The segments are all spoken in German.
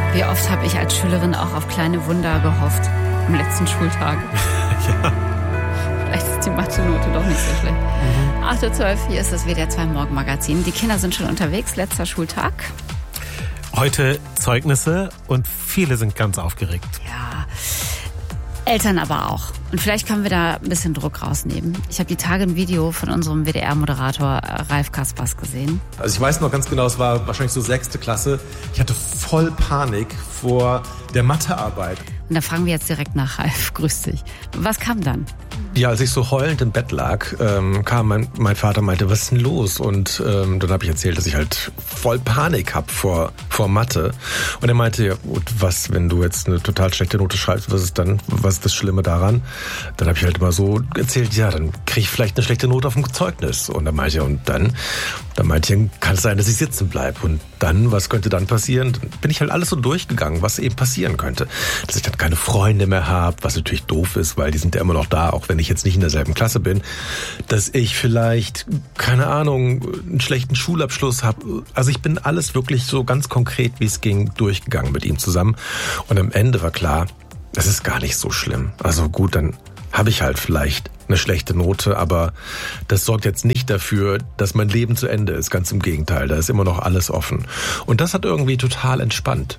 Wie oft habe ich als Schülerin auch auf kleine Wunder gehofft am letzten Schultag. Ja. Vielleicht ist die Mathe-Note doch nicht so schlecht. 8.12 Uhr, hier ist das WDR 2 Morgenmagazin. Die Kinder sind schon unterwegs, letzter Schultag. Heute Zeugnisse und viele sind ganz aufgeregt. Ja, Eltern aber auch. Und vielleicht können wir da ein bisschen Druck rausnehmen. Ich habe die Tage ein Video von unserem WDR-Moderator Ralf Kaspers gesehen. Also ich weiß noch ganz genau, es war wahrscheinlich so 6. Klasse. Ich hatte voll Panik vor der Mathearbeit. Und da fragen wir jetzt direkt nach Ralf. Grüß dich. Was kam dann? Ja, als ich so heulend im Bett lag, kam mein Vater, meinte, was ist denn los? Und dann habe ich erzählt, dass ich halt voll Panik habe vor Mathe. Und er meinte, ja gut, was, wenn du jetzt eine total schlechte Note schreibst, was ist das Schlimme daran? Dann habe ich halt immer so erzählt, ja, dann kriege ich vielleicht eine schlechte Note auf dem Zeugnis. Und dann meinte er, dann meinte ich, kann es sein, dass ich sitzen bleibe. Und dann, was könnte dann passieren? Dann bin ich halt alles so durchgegangen, was eben passieren könnte. Dass ich dann keine Freunde mehr habe, was natürlich doof ist, weil die sind ja immer noch da, auch wenn ich jetzt nicht in derselben Klasse bin. Dass ich vielleicht, keine Ahnung, einen schlechten Schulabschluss habe. Also ich bin alles wirklich so ganz konkret, wie es ging, durchgegangen mit ihm zusammen. Und am Ende war klar, das ist gar nicht so schlimm. Also gut, dann habe ich halt vielleicht eine schlechte Note, aber das sorgt jetzt nicht dafür, dass mein Leben zu Ende ist. Ganz im Gegenteil, da ist immer noch alles offen. Und das hat irgendwie total entspannt.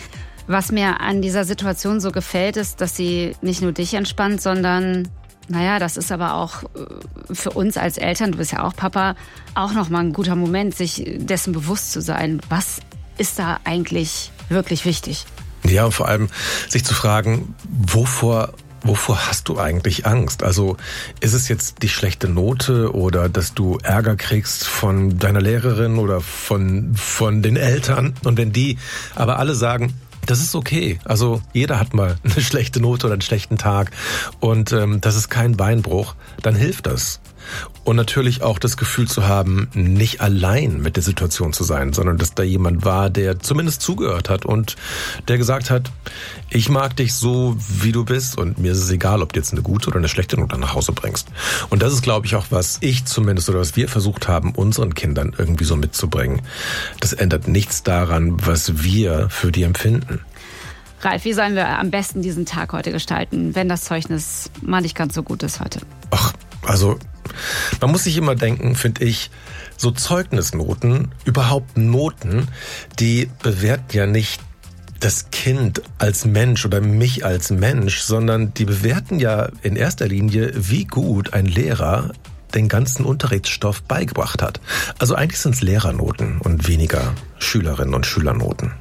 Was mir an dieser Situation so gefällt, ist, dass sie nicht nur dich entspannt, sondern, naja, das ist aber auch für uns als Eltern, du bist ja auch Papa, auch nochmal ein guter Moment, sich dessen bewusst zu sein. Was ist da eigentlich wirklich wichtig? Ja, und vor allem sich zu fragen, wovor hast du eigentlich Angst? Also ist es jetzt die schlechte Note oder dass du Ärger kriegst von deiner Lehrerin oder von den Eltern? Und wenn die aber alle sagen, das ist okay. Also jeder hat mal eine schlechte Note oder einen schlechten Tag und das ist kein Beinbruch, dann hilft das. Und natürlich auch das Gefühl zu haben, nicht allein mit der Situation zu sein, sondern dass da jemand war, der zumindest zugehört hat und der gesagt hat, ich mag dich so, wie du bist und mir ist es egal, ob du jetzt eine gute oder eine schlechte Note nach Hause bringst. Und das ist, glaube ich, auch, was ich zumindest oder was wir versucht haben, unseren Kindern irgendwie so mitzubringen. Das ändert nichts daran, was wir für die empfinden. Ralf, wie sollen wir am besten diesen Tag heute gestalten, wenn das Zeugnis mal nicht ganz so gut ist heute? Ach, also man muss sich immer denken, finde ich, so Zeugnisnoten, überhaupt Noten, die bewerten ja nicht das Kind als Mensch oder mich als Mensch, sondern die bewerten ja in erster Linie, wie gut ein Lehrer den ganzen Unterrichtsstoff beigebracht hat. Also eigentlich sind es Lehrernoten und weniger Schülerinnen und Schülernoten.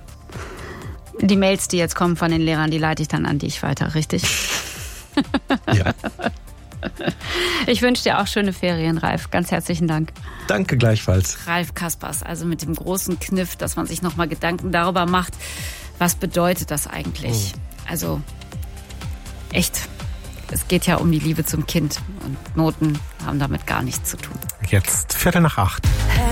Die Mails, die jetzt kommen von den Lehrern, die leite ich dann an dich weiter, richtig? Ja. Ich wünsche dir auch schöne Ferien, Ralf. Ganz herzlichen Dank. Danke gleichfalls. Ralf Kaspers, also mit dem großen Kniff, dass man sich nochmal Gedanken darüber macht, was bedeutet das eigentlich? Also echt, es geht ja um die Liebe zum Kind und Noten haben damit gar nichts zu tun. Jetzt 7:45.